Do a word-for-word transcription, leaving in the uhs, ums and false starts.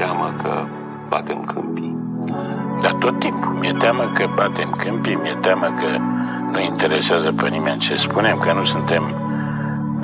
teamă că batem câmpii. Dar tot timpul mi-e teamă că batem câmpii, mi-e teamă că nu interesează pe nimeni ce spunem, că nu suntem